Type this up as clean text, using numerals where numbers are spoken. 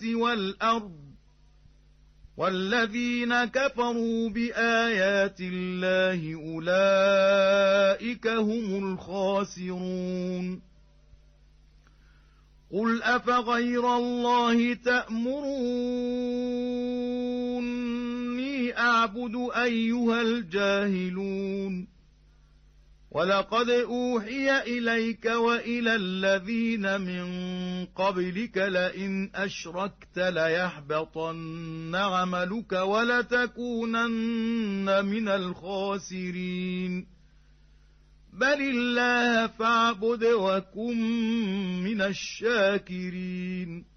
وَالْأَرْضِ وَالَّذِينَ كَفَرُوا بِآيَاتِ اللَّهِ أُولَئِكَ هُمُ الْخَاسِرُونَ قُلْ أَفَغَيْرَ اللَّهِ تَأْمُرُونِّي أَعْبُدُ أَيُّهَا الْجَاهِلُونَ وَلَقَدْ أُوحِيَ إِلَيْكَ وَإِلَى الَّذِينَ مِن قَبْلِكَ لَئِنْ أَشْرَكْتَ لَيَحْبَطَنَّ عَمَلُكَ وَلَتَكُونَنَّ مِنَ الْخَاسِرِينَ بَلِ اللَّهَ فَاعْبُدْ وَكُن مِّنَ الشَّاكِرِينَ